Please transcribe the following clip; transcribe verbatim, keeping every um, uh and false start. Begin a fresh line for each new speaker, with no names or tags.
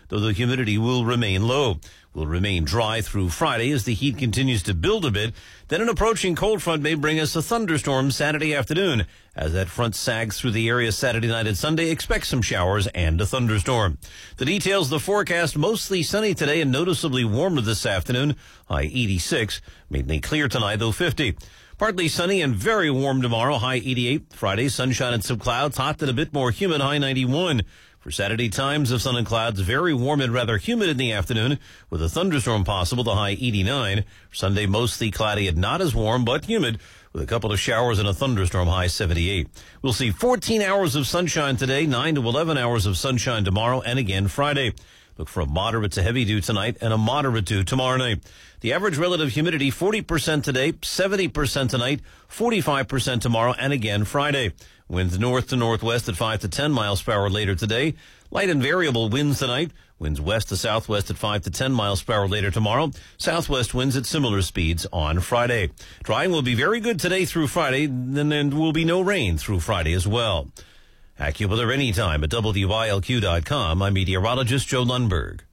though the humidity will remain low. Will remain dry through Friday as the heat continues to build a bit. Then an approaching cold front may bring us a thunderstorm Saturday afternoon. As that front sags through the area Saturday night and Sunday, expect some showers and a thunderstorm. The details of the forecast: mostly sunny today and noticeably warmer this afternoon. High eighty-six. Mainly clear tonight, though fifty. Partly sunny and very warm tomorrow. High eighty-eight. Friday, sunshine and some clouds. Hot and a bit more humid. High ninety-one. For Saturday, times of sun and clouds, very warm and rather humid in the afternoon, with a thunderstorm possible, the high eighty-nine. Sunday, mostly cloudy and not as warm, but humid, with a couple of showers and a thunderstorm, high seventy-eight. We'll see fourteen hours of sunshine today, nine to eleven hours of sunshine tomorrow, and again Friday. Look for a moderate to heavy dew tonight and a moderate dew tomorrow night. The average relative humidity, forty percent today, seventy percent tonight, forty-five percent tomorrow, and again Friday. Winds north to northwest at five to ten miles per hour later today. Light and variable winds tonight. Winds west to southwest at five to ten miles per hour later tomorrow. Southwest winds at similar speeds on Friday. Drying will be very good today through Friday, and there will be no rain through Friday as well. AccuWeather anytime at W I L Q dot com. I'm meteorologist Joe Lundberg.